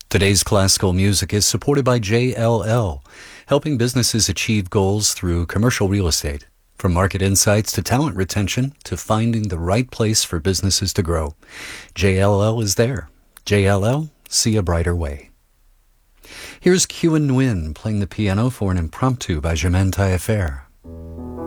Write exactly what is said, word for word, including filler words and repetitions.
Today's classical music is supported by J L L, helping businesses achieve goals through commercial real estate. From market insights to talent retention to finding the right place for businesses to grow, J L L is there. J L L, see a brighter way. Here's Kyu and Nguyen playing the piano for an impromptu by Germaine Taillefer.